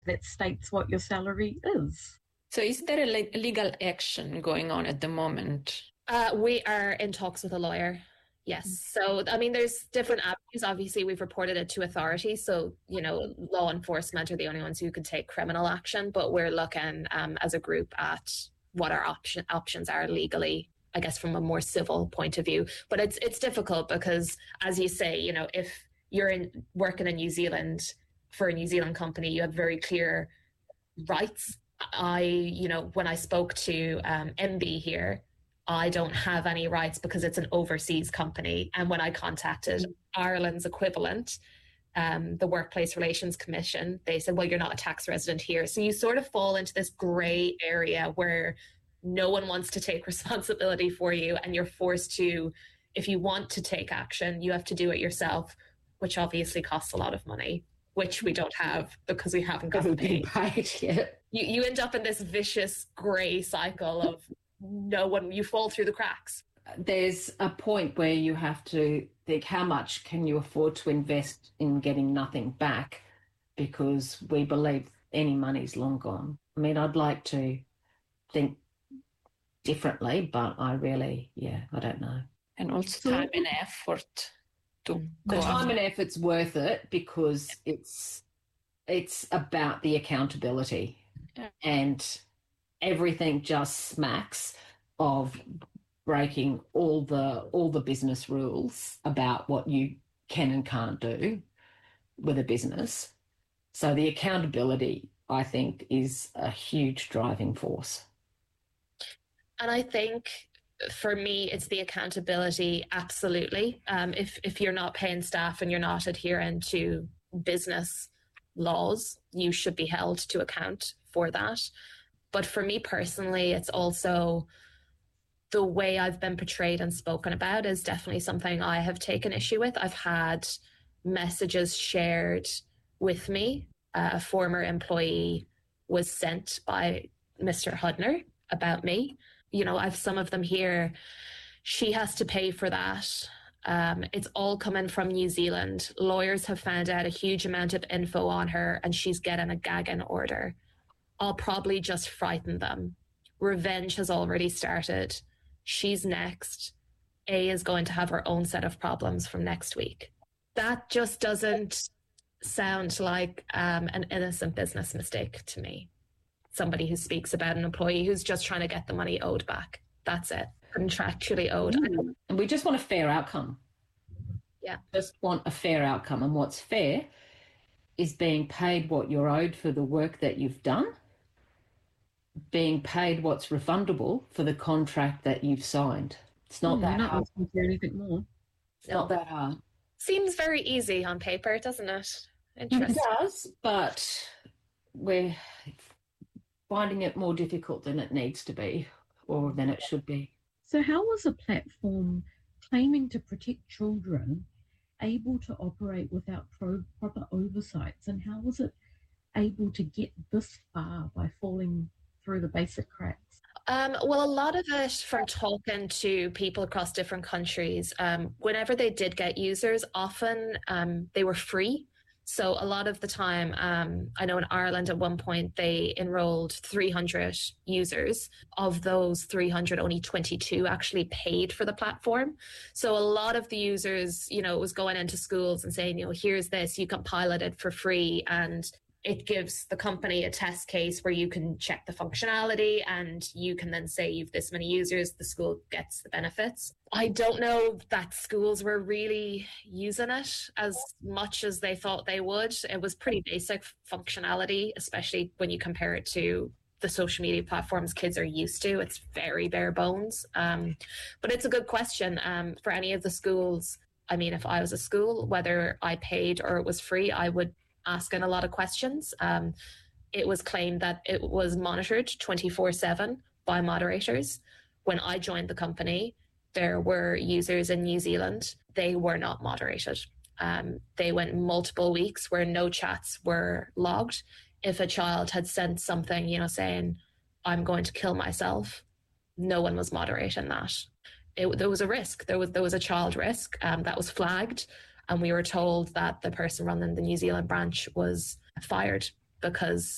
that states what your salary is. So is there a legal action going on at the moment? We are in talks with a lawyer. Yes. So, I mean, there's different avenues. Obviously, we've reported it to authorities. So, law enforcement are the only ones who can take criminal action. But we're looking as a group at what our options are legally, I guess, from a more civil point of view. But it's difficult because, as you say, if you're working in New Zealand for a New Zealand company, you have very clear rights. When I spoke to MB here, I don't have any rights because it's an overseas company. And when I contacted Ireland's equivalent, the Workplace Relations Commission, they said, well, you're not a tax resident here. So you sort of fall into this gray area where no one wants to take responsibility for you. And you're forced to, if you want to take action, you have to do it yourself, which obviously costs a lot of money, which we don't have because we haven't got paid yet. You end up in this vicious gray cycle of you fall through the cracks. There's a point where you have to think, how much can you afford to invest in getting nothing back? Because we believe any money's long gone. I mean, I'd like to think differently, but I don't know. And also time and effort to the time and effort's worth it because it's about the accountability. Yeah. And everything just smacks of breaking all the business rules about what you can and can't do with a business. So the accountability, I think, is a huge driving force. And I think for me, it's the accountability, absolutely. If you're not paying staff and you're not adhering to business laws, you should be held to account for that. But for me personally, it's also the way I've been portrayed and spoken about is definitely something I have taken issue with. I've had messages shared with me. A former employee was sent by Mr. Hudner about me. I've some of them here. She has to pay for that. It's all coming from New Zealand. Lawyers have found out a huge amount of info on her and she's getting a gagging order. I'll probably just frighten them. Revenge has already started. She's next. A is going to have her own set of problems from next week. That just doesn't sound like an innocent business mistake to me. Somebody who speaks about an employee who's just trying to get the money owed back. That's it. Contractually owed. And we just want a fair outcome. Yeah. Just want a fair outcome. And what's fair is being paid what you're owed for the work that you've done, being paid what's refundable for the contract that you've signed. It's not that hard. Asking for anything more. It's not that hard. Seems very easy on paper, doesn't it? Interesting. It does, but we're finding it more difficult than it needs to be or than it should be. So how was a platform claiming to protect children able to operate without proper oversights? And how was it able to get this far by falling through the basic cracks? Well, a lot of it from talking to people across different countries, whenever they did get users, often they were free. So a lot of the time, I know in Ireland at one point, they enrolled 300 users. Of those 300, only 22 actually paid for the platform. So a lot of the users, it was going into schools and saying, here's this, you can pilot it for free. And it gives the company a test case where you can check the functionality and you can then say you've this many users, the school gets the benefits. I don't know that schools were really using it as much as they thought they would. It was pretty basic functionality, especially when you compare it to the social media platforms kids are used to. It's very bare bones. But it's a good question for any of the schools. I mean, if I was a school, whether I paid or it was free, I would asking a lot of questions. It was claimed that it was monitored 24/7 by moderators. When I joined the company, there were users in New Zealand. They were not moderated. They went multiple weeks where no chats were logged. If a child had sent something, saying, I'm going to kill myself, no one was moderating that. There was a risk. There was a child risk that was flagged. And we were told that the person running the New Zealand branch was fired because